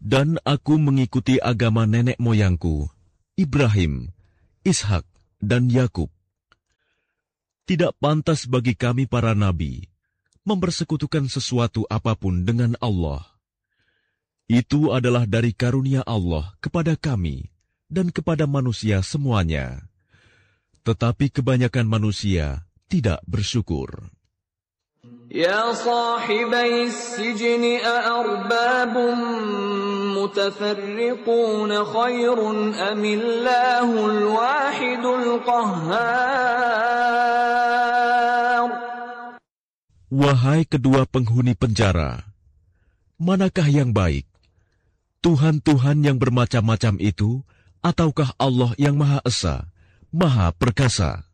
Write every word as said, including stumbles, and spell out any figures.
Dan aku mengikuti agama nenek moyangku, Ibrahim, Ishak, dan Yakub. Tidak pantas bagi kami para nabi mempersekutukan sesuatu apapun dengan Allah. Itu adalah dari karunia Allah kepada kami dan kepada manusia semuanya. Tetapi kebanyakan manusia tidak bersyukur. Ya sahibai sijni a'arbabun mutafarriqun khairun amillahul wahidul qahhar. Wahai kedua penghuni penjara, manakah yang baik? Tuhan-Tuhan yang bermacam-macam itu, ataukah Allah yang Maha Esa, Maha Perkasa?